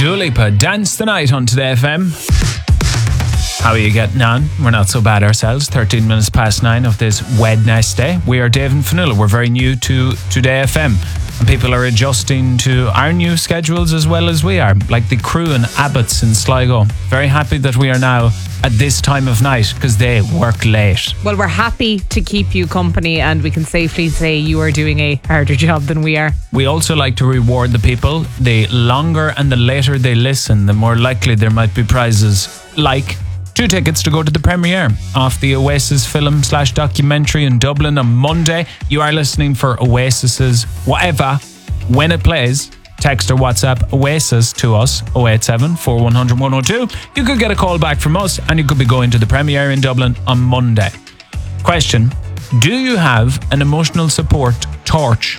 Dua Lipa, Dance the Night on Today FM. How are you getting on? We're not so bad ourselves. 13 minutes past 9 of this Wednesday. We are Dave and Fionnuala. We're very new to Today FM. And people are adjusting to our new schedules as well as we are. Like the crew in Abbott's in Sligo. Very happy that we are now at this time of night because they work late. Well, we're happy to keep you company and we can safely say you are doing a harder job than we are. We also like to reward the people. The longer and the later they listen, the more likely there might be prizes like 2 tickets to go to the premiere of the Oasis film/documentary in Dublin on Monday. You are listening for Oasis's whatever when it plays. Text or WhatsApp Oasis to us 087 4100 102. You could get a call back from us and you could be going to the premiere in Dublin on Monday. Question: do you have an emotional support torch?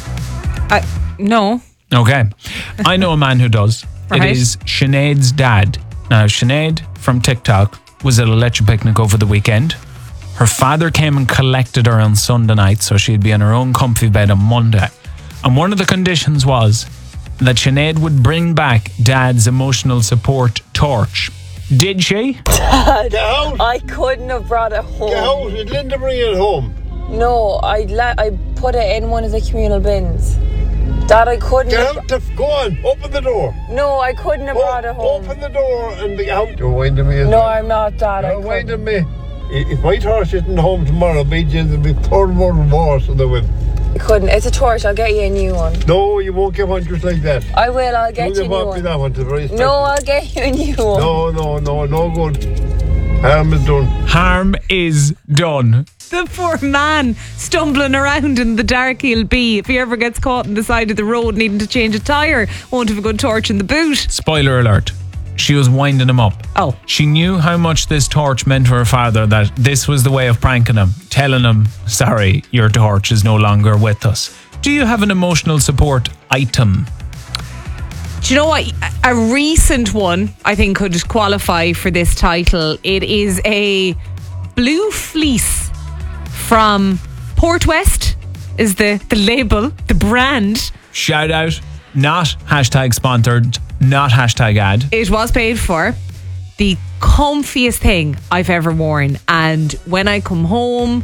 No. Okay. I know a man who does. Right. It is Sinead's dad. Now, Sinead from TikTok was at a lecture picnic over the weekend. Her father came and collected her on Sunday night, so she'd be in her own comfy bed on Monday. And one of the conditions was that Sinead would bring back Dad's emotional support torch. Did she? Dad, Get out. I couldn't have brought it home. Get out. Did Linda bring it home? No, I put it in one of the communal bins. Dad, I couldn't Get have... out. Go on. Open the door. No, I couldn't have brought it home. Open the door and be out. You're winding me. No, I'm not, Dad. You're winding me. If my torch isn't home tomorrow, it'll be third more remorse on the win. I couldn't. It's a torch. I'll get you a new one. No, you won't get one just like that. I will. I'll get you a new one. That one. It's very special. No, I'll get you a new one. No good. Harm is done. Harm is done. The poor man stumbling around in the dark he'll be. If he ever gets caught on the side of the road needing to change a tyre, won't have a good torch in the boot. Spoiler alert. She was winding him up. Oh. She knew how much this torch meant to her father, that this was the way of pranking him, telling him, sorry, your torch is no longer with us. Do you have an emotional support item? Do you know what? A recent one I think could qualify for this title. It is a blue fleece from Port West is the label, the brand. Shout out. Not hashtag sponsored, not hashtag ad. It was paid for. The comfiest thing I've ever worn. And when I come home,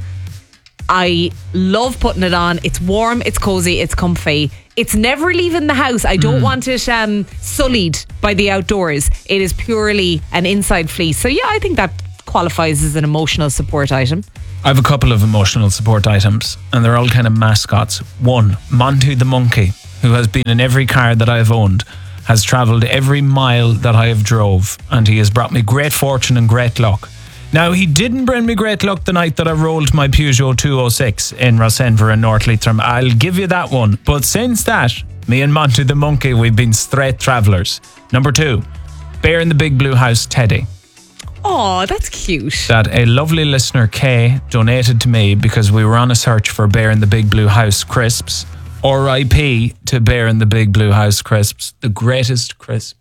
I love putting it on. It's warm, it's cozy, it's comfy. It's never leaving the house. I don't want it sullied by the outdoors. It is purely an inside fleece. So yeah, I think that qualifies as an emotional support item. I have a couple of emotional support items and they're all kind of mascots. One, Monty the monkey, who has been in every car that I've owned, has travelled every mile that I have drove, and he has brought me great fortune and great luck. Now, he didn't bring me great luck the night that I rolled my Peugeot 206 in Rosenver and North Leitrim. I'll give you that one. But since that, me and Monty the monkey, we've been straight travellers. Number 2, Bear in the Big Blue House Teddy. Oh, that's cute. That a lovely listener, Kay, donated to me because we were on a search for Bear in the Big Blue House crisps. R.I.P. to Bear in the Big Blue House crisps. The greatest crisp.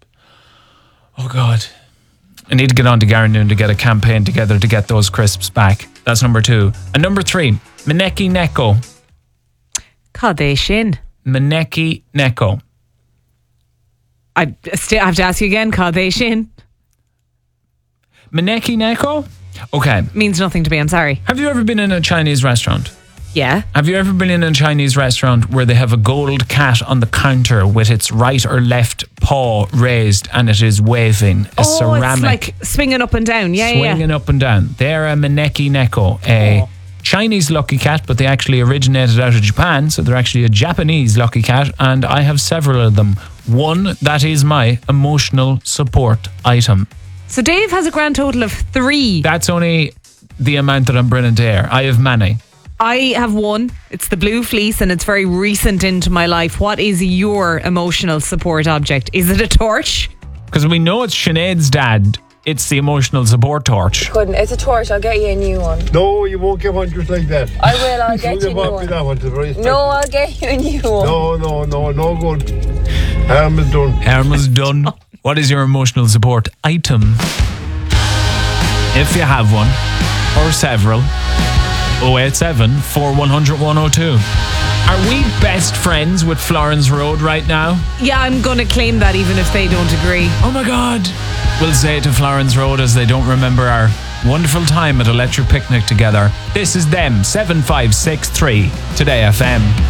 Oh, God. I need to get on to Garnoon to get a campaign together to get those crisps back. That's number 2. And number 3, Maneki Neko. Cadé sin. Maneki Neko. I have to ask you again, Cadé sin. Maneki Neko? Okay. Means nothing to me, I'm sorry. Have you ever been in a Chinese restaurant? Yeah. Have you ever been in a Chinese restaurant where they have a gold cat on the counter with its right or left paw raised and it is waving? A ceramic. It's like swinging up and down. Yeah, swinging up and down. They're a Maneki Neko, a Chinese lucky cat, but they actually originated out of Japan, so they're actually a Japanese lucky cat, and I have several of them. One that is my emotional support item. So Dave has a grand total of 3. That's only the amount that I'm bringing to air. I have many. I have one. It's the blue fleece and it's very recent into my life. What is your emotional support object? Is it a torch? Because we know it's Sinead's dad. It's the emotional support torch. Couldn't. It's a torch. I'll get you a new one. No, you won't get one just like that. I will. I'll get you a new one. That one. It's very special. No, I'll get you a new one. No good. Harm is done. Harm is done. What is your emotional support item? If you have one, or several, 087 4100 102. Are we best friends with Florence Road right now? Yeah, I'm going to claim that even if they don't agree. Oh my God. We'll say it to Florence Road as they don't remember our wonderful time at Electric Picnic together. This is them, 7563 Today FM.